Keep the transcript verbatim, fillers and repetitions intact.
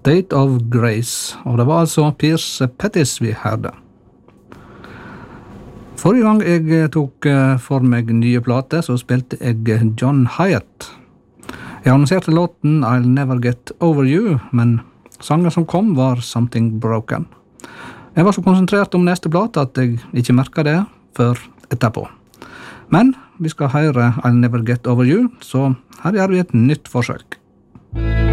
State of Grace, og det var altså Pierce Pettis vi hørte. Forrige gang jeg tok for meg nye plater, så spilte jeg John Hyatt. Jeg annonserte låten I'll Never Get Over You, men sangen som kom var Something Broken. Jeg var så konsentrert om neste plate at jeg ikke merket det før etterpå. Men vi skal høre I'll Never Get Over You, så her gjør vi et nytt forsøk.